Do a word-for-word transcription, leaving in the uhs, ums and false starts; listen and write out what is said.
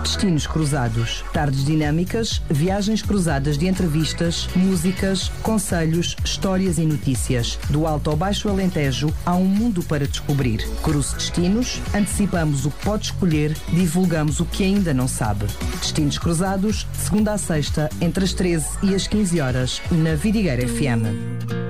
Destinos cruzados. Tardes dinâmicas, viagens cruzadas de entrevistas, músicas, conselhos, histórias e notícias. Do Alto ao Baixo Alentejo, há um mundo para descobrir. Cruze Destinos, antecipamos o que pode escolher, divulgamos o que ainda não sabe. Destinos cruzados, segunda a sexta, entre as treze e as quinze horas, na Vidigueira F M.